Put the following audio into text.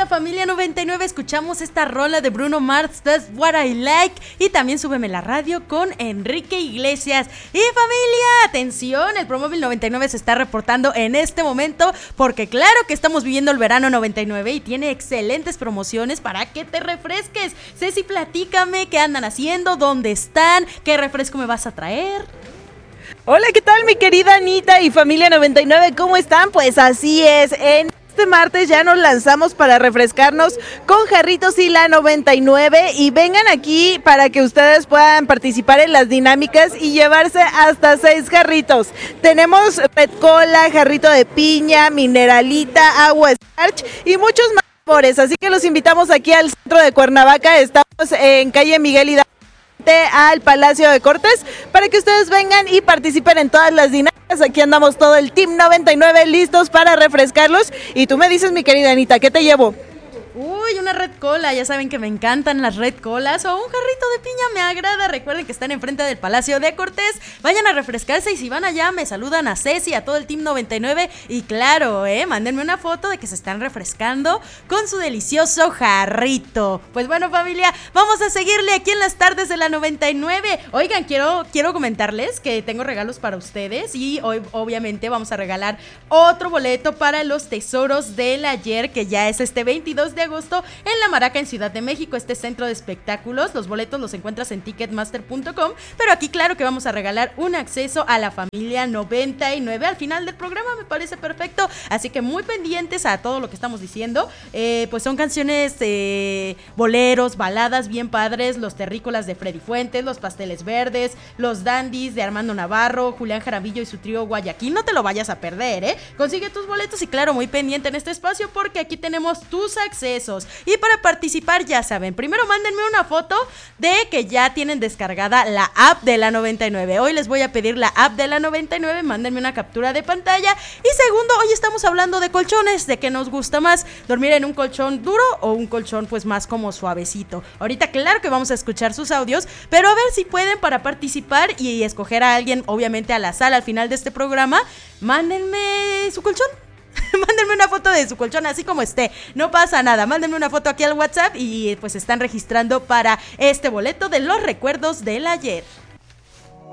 familia 99, escuchamos esta rola de Bruno Mars, That's What I Like, y también Súbeme la Radio con Enrique Iglesias. Y familia, atención, el Promóvil 99 se está reportando en este momento porque claro que estamos viviendo el verano 99 y tiene excelentes promociones para que te refresques. Ceci, platícame qué andan haciendo, dónde están, qué refresco me vas a traer. Hola, ¿qué tal mi querida Anita y familia 99? ¿Cómo están? Pues así es, en este martes ya nos lanzamos para refrescarnos con Jarritos y la 99 y vengan aquí para que ustedes puedan participar en las dinámicas y llevarse hasta 6 jarritos. Tenemos Red Cola, jarrito de piña, mineralita, agua Starch y muchos más sabores, así que los invitamos aquí al centro de Cuernavaca. Estamos en calle Miguel Hidalgo al Palacio de Cortes para que ustedes vengan y participen en todas las dinámicas. Aquí andamos todo el Team 99 listos para refrescarlos. Y tú me dices, mi querida Anita, ¿qué te llevo? Uy, una Red Cola, ya saben que me encantan las Red Colas, o un jarrito de piña me agrada. Recuerden que están enfrente del Palacio de Cortés, vayan a refrescarse y si van allá me saludan a Ceci, a todo el Team 99 y claro, mándenme una foto de que se están refrescando con su delicioso jarrito. Pues bueno familia, vamos a seguirle aquí en las tardes de la 99. Oigan, quiero comentarles que tengo regalos para ustedes y hoy obviamente vamos a regalar otro boleto para los Tesoros del Ayer, que ya es este 22 de agosto en La Maraca, en Ciudad de México, este centro de espectáculos. Los boletos los encuentras en ticketmaster.com, pero aquí claro que vamos a regalar un acceso a la familia 99 al final del programa, me parece perfecto, así que muy pendientes a todo lo que estamos diciendo. Pues son canciones, boleros, baladas bien padres, los terrícolas de Freddy Fuentes, los pasteles verdes, los dandies de Armando Navarro, Julián Jaramillo y su trío Guayaquil. No te lo vayas a perder, consigue tus boletos y claro, muy pendiente en este espacio porque aquí tenemos tus accesos. Y para participar, ya saben, primero mándenme una foto de que ya tienen descargada la app de la 99. Hoy les voy a pedir la app de la 99, mándenme una captura de pantalla. Y segundo, hoy estamos hablando de colchones, de qué nos gusta más, dormir en un colchón duro o un colchón pues más como suavecito. Ahorita claro que vamos a escuchar sus audios, pero a ver si pueden para participar y escoger a alguien, obviamente a la sala al final de este programa, mándenme su colchón. Mándenme una foto de su colchón así como esté, no pasa nada, mándenme una foto aquí al WhatsApp y pues están registrando para este boleto de los recuerdos del ayer.